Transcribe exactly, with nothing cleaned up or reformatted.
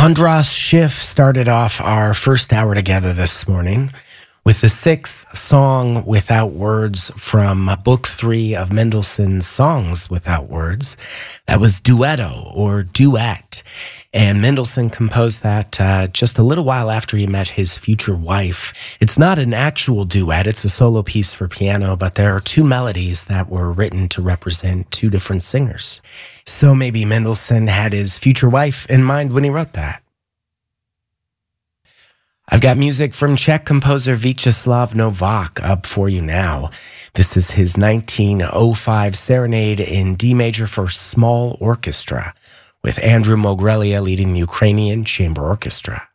Andras Schiff started off our first hour together this morning with the sixth song without words from Book Three of Mendelssohn's Songs Without Words. That was Duetto, or Duet. And Mendelssohn composed that uh, just a little while after he met his future wife. It's not an actual duet, it's a solo piece for piano, but there are two melodies that were written to represent two different singers. So maybe Mendelssohn had his future wife in mind when he wrote that. I've got music from Czech composer Vyacheslav Novak up for you now. This is his nineteen oh five Serenade in D major for small orchestra, with Andrew Mogrelia leading the Ukrainian Chamber Orchestra.